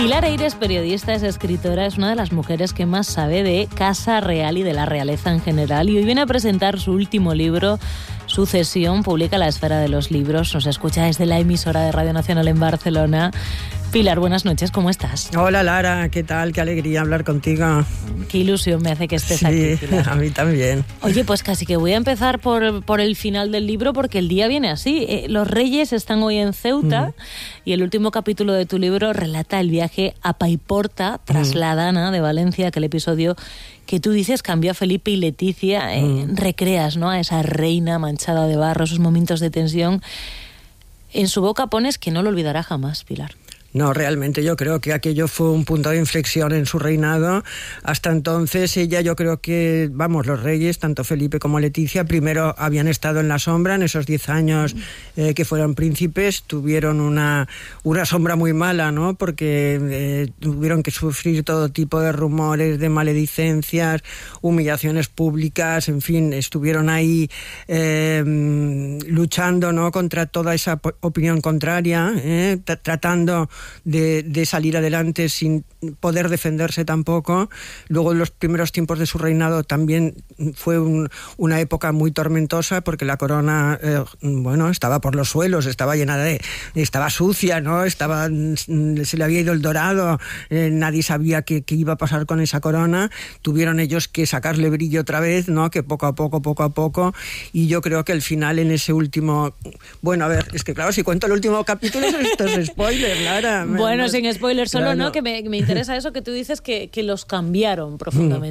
Pilar Eyre es periodista, es escritora, es una de las mujeres que más sabe de Casa Real y de la realeza en general, y hoy viene a presentar su último libro, Sucesión, publica La Esfera de los Libros, nos escucha desde la emisora de Radio Nacional en Barcelona. Pilar, buenas noches, ¿cómo estás? Hola Lara, ¿qué tal? Qué alegría hablar contigo. Qué ilusión me hace que estés aquí, Pilar. A mí también. Oye, pues casi que voy a empezar por el final del libro, porque el día viene así. Los reyes están hoy en Ceuta y el último capítulo de tu libro relata el viaje a Paiporta tras la Dana de Valencia, aquel episodio que tú dices cambió a Felipe y Leticia. Recreas, ¿no?, a esa reina manchada de barro, esos momentos de tensión. En su boca pones que no lo olvidará jamás, Pilar. No, realmente yo creo que aquello fue un punto de inflexión en su reinado. Hasta entonces ella, yo creo que, los reyes, tanto Felipe como Leticia, primero habían estado en la sombra en esos 10 años que fueron príncipes. Tuvieron una sombra muy mala, ¿no? Porque tuvieron que sufrir todo tipo de rumores, de maledicencias, humillaciones públicas, en fin, estuvieron ahí luchando, ¿no?, contra toda esa opinión contraria, tratando de salir adelante sin poder defenderse tampoco. Luego, en los primeros tiempos de su reinado también fue una época muy tormentosa, porque la corona estaba por los suelos, estaba estaba sucia, ¿no? Se le había ido el dorado, nadie sabía qué iba a pasar con esa corona. Tuvieron ellos que sacarle brillo otra vez, ¿no? Que poco a poco, y yo creo que el final en ese último... Bueno, a ver, es que claro, si cuento el último capítulo, esto es spoiler, Lara. Bueno, sin spoiler solo, claro. ¿No? Que me interesa eso que tú dices, que los cambiaron profundamente.